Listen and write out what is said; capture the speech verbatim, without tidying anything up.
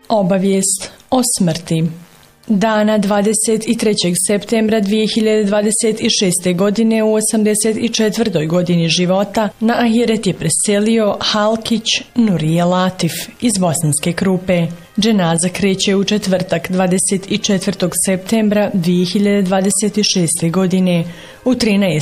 Obavijest o smrti. Dana dvadeset trećeg septembra dvije hiljade dvadeset šeste. godine u osamdeset četvrtoj godini života na ahiret je preselio Halkić Nurije Latif iz Bosanske Krupe. Dženaza kreće u četvrtak dvadeset četvrtog septembra dvije hiljade dvadeset šeste. godine u trinaest